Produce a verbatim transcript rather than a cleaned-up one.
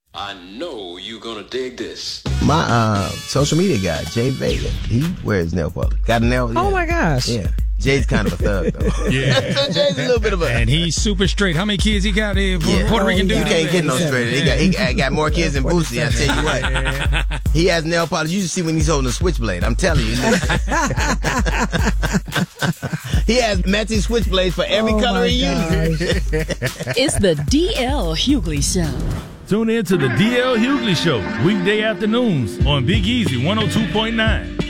I know you're gonna dig this. My uh, social media guy, Jay Vega, he wears nail polish. Got a nail? Yeah. Oh, my gosh. Yeah. Jay's kind of a thug, though. Yeah. So Jay's a little bit of a... And he's super straight. How many kids he got here? Yeah. Puerto Rican dude? He can't get no straighter. He got, he got, got more kids than Boosie, I tell you what. He has nail polish. You should see when he's holding a switchblade. I'm telling you. He has matching switchblades for every Oh, color my he uses. It's the D L Hughley Show. Tune in to the D L Hughley Show, weekday afternoons on Big Easy one oh two point nine.